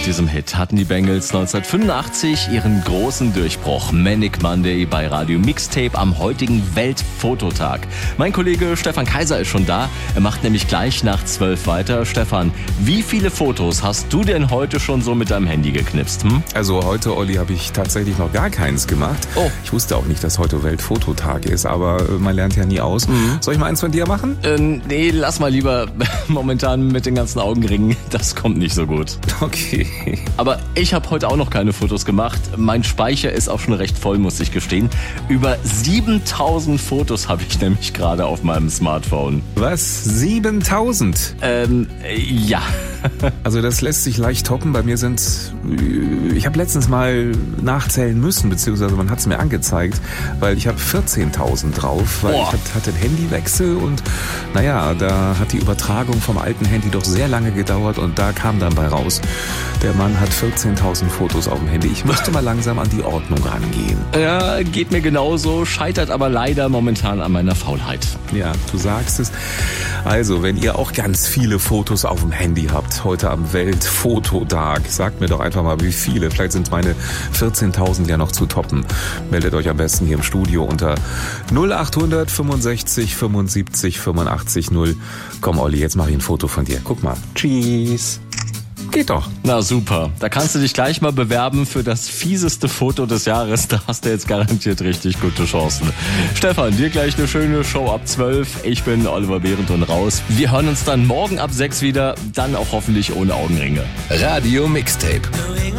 Mit diesem Hit hatten die Bangles 1985 ihren großen Durchbruch. Manic Monday bei Radio Mixtape am heutigen Weltfototag. Mein Kollege Stefan Kaiser ist schon da. Er macht nämlich gleich nach 12 weiter. Stefan, wie viele Fotos hast du denn heute schon so mit deinem Handy geknipst? Also heute, Olli, habe ich tatsächlich noch gar keins gemacht. Oh. Ich wusste auch nicht, dass heute Weltfototag ist, aber man lernt ja nie aus. Soll ich mal eins von dir machen? Nee, lass mal lieber. Momentan mit den ganzen Augenringen, das kommt nicht so gut. Okay. Aber ich habe heute auch noch keine Fotos gemacht. Mein Speicher ist auch schon recht voll, muss ich gestehen. Über 7000 Fotos habe ich nämlich gerade auf meinem Smartphone. Was? 7000? Ja. Also das lässt sich leicht toppen. Bei mir ich habe letztens mal nachzählen müssen, beziehungsweise man hat es mir angezeigt, weil ich habe 14.000 drauf, weil ich hatte einen Handywechsel und naja, da hat die Übertragung vom alten Handy doch sehr lange gedauert und da kam dann bei raus, der Mann hat 14.000 Fotos auf dem Handy. Ich müsste mal langsam an die Ordnung rangehen. Ja, geht mir genauso, scheitert aber leider momentan an meiner Faulheit. Ja, du sagst es. Also, wenn ihr auch ganz viele Fotos auf dem Handy habt, heute am Weltfototag, sagt mir doch einfach mal, wie viele. Vielleicht sind meine 14.000 ja noch zu toppen. Meldet euch am besten hier im Studio unter 0800 65 75 85 0. Komm, Olli, jetzt mach ich ein Foto von dir. Guck mal. Tschüss. Geht doch. Na super, da kannst du dich gleich mal bewerben für das fieseste Foto des Jahres. Da hast du jetzt garantiert richtig gute Chancen. Stefan, dir gleich eine schöne Show ab 12. Ich bin Oliver Behrendt und raus. Wir hören uns dann morgen ab 6 wieder, dann auch hoffentlich ohne Augenringe. Radio Mixtape.